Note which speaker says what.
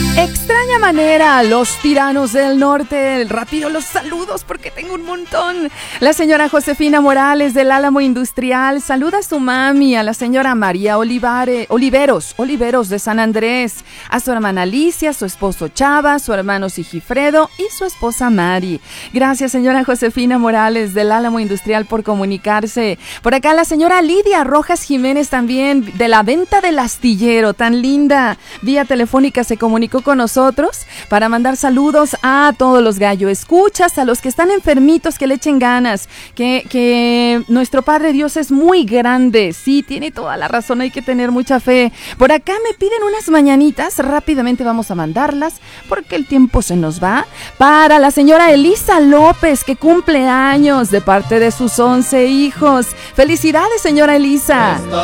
Speaker 1: Extraña manera, los tiranos del norte. Rápido los saludos porque tengo un montón. La señora Josefina Morales del Álamo Industrial saluda a su mami, a la señora María Oliveros de San Andrés, a su hermana Alicia, su esposo Chava, su hermano Sigifredo y su esposa Mari. Gracias, señora Josefina Morales del Álamo Industrial, por comunicarse. Por acá la señora Lidia Rojas Jiménez también, de la venta del astillero, tan linda. Vía telefónica se comunicó con nosotros para mandar saludos a todos los gallo escuchas, a los que están enfermitos, que le echen ganas, que nuestro Padre Dios es muy grande. Sí, tiene toda la razón, hay que tener mucha fe. Por acá me piden unas mañanitas, rápidamente vamos a mandarlas porque el tiempo se nos va. Para la señora Elisa López, que cumple años, de parte de sus 11 hijos. Felicidades, señora Elisa.